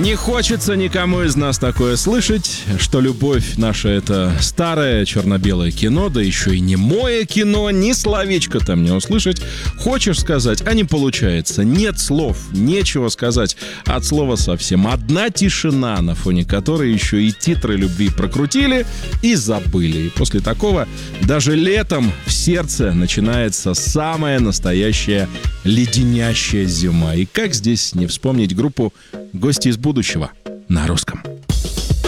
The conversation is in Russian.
Не хочется никому из нас такое слышать, что любовь наша — это старое черно-белое кино, да еще и немое кино, ни словечко там не услышать. Хочешь сказать, а не получается. Нет слов, нечего сказать. От слова совсем. Одна тишина, на фоне которой еще и титры любви прокрутили и забыли. И после такого даже летом в сердце начинается самая настоящая леденящая зима. И как здесь не вспомнить группу «Гости из будущего» на русском?